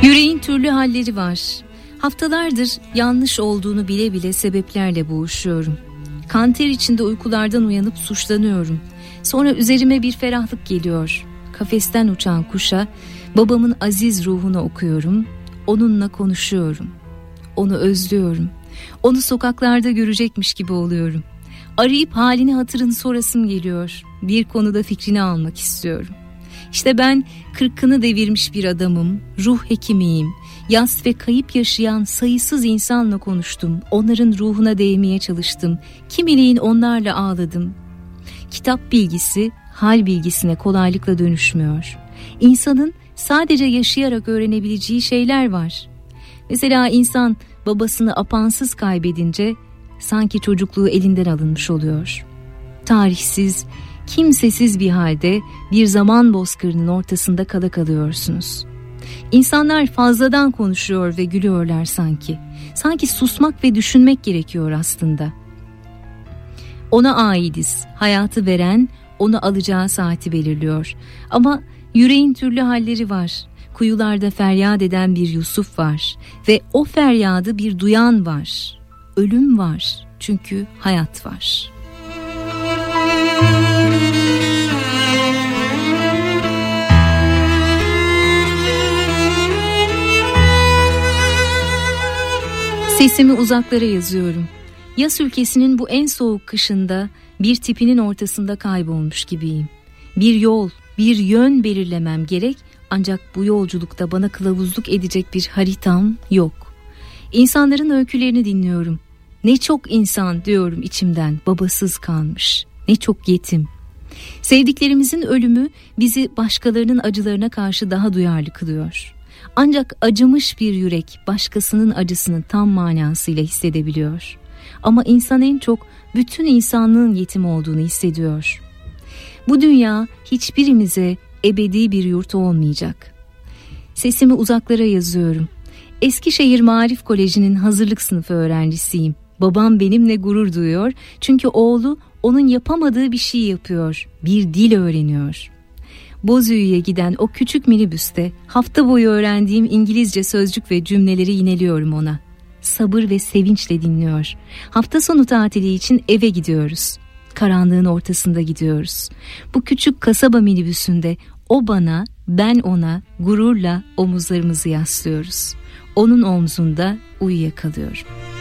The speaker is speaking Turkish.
Yüreğin türlü halleri var. Haftalardır yanlış olduğunu bile bile sebeplerle boğuşuyorum. Kanter içinde uykulardan uyanıp suçlanıyorum. Sonra üzerime bir ferahlık geliyor. Kafesten uçan kuşa babamın aziz ruhunu okuyorum. Onunla konuşuyorum. Onu özlüyorum. Onu sokaklarda görecekmiş gibi oluyorum. Arayıp halini hatırını sorasım geliyor. Bir konuda fikrini almak istiyorum. İşte ben 40'ını devirmiş bir adamım, ruh hekimiyim. Yas ve kayıp yaşayan sayısız insanla konuştum. Onların ruhuna değmeye çalıştım. Kimiliğin onlarla ağladım. Kitap bilgisi hal bilgisine kolaylıkla dönüşmüyor. İnsanın sadece yaşayarak öğrenebileceği şeyler var. Mesela insan babasını apansız kaybedince sanki çocukluğu elinden alınmış oluyor. Tarihsiz, kimsesiz bir halde bir zaman bozkırının ortasında kala kalıyorsunuz. İnsanlar fazladan konuşuyor ve gülüyorlar sanki. Sanki susmak ve düşünmek gerekiyor aslında. Ona aidiz. Hayatı veren onu alacağı saati belirliyor. Ama yüreğin türlü halleri var. Kuyularda feryat eden bir Yusuf var. Ve o feryadı bir duyan var. Ölüm var. Çünkü hayat var. Sesimi uzaklara yazıyorum. Yas ülkesinin bu en soğuk kışında bir tipinin ortasında kaybolmuş gibiyim. Bir yol, bir yön belirlemem gerek ancak bu yolculukta bana kılavuzluk edecek bir haritam yok. İnsanların öykülerini dinliyorum. Ne çok insan diyorum içimden babasız kalmış. Ne çok yetim. Sevdiklerimizin ölümü bizi başkalarının acılarına karşı daha duyarlı kılıyor. Ancak acımış bir yürek başkasının acısını tam manasıyla hissedebiliyor. Ama insan en çok bütün insanlığın yetim olduğunu hissediyor. Bu dünya hiçbirimize ebedi bir yurt olmayacak. Sesimi uzaklara yazıyorum. Eskişehir Maarif Koleji'nin hazırlık sınıfı öğrencisiyim. Babam benimle gurur duyuyor çünkü oğlu onun yapamadığı bir şey yapıyor. Bir dil öğreniyor. Bozüyü'ye giden o küçük minibüste hafta boyu öğrendiğim İngilizce sözcük ve cümleleri yineliyorum ona. Sabır ve sevinçle dinliyor. Hafta sonu tatili için eve gidiyoruz. Karanlığın ortasında gidiyoruz. Bu küçük kasaba minibüsünde o bana, ben ona gururla omuzlarımızı yaslıyoruz. Onun omzunda uyuyakalıyorum.